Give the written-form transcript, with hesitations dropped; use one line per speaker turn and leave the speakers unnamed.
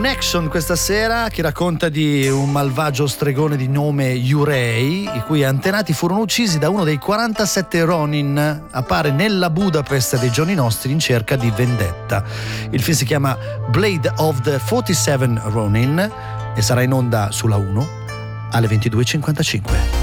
Connection questa sera, che racconta di un malvagio stregone di nome Yurei, i cui antenati furono uccisi da uno dei 47 Ronin. Appare nella Budapest dei giorni nostri in cerca di vendetta. Il film si chiama Blade of the 47 Ronin e sarà in onda sulla 1 alle 22:55.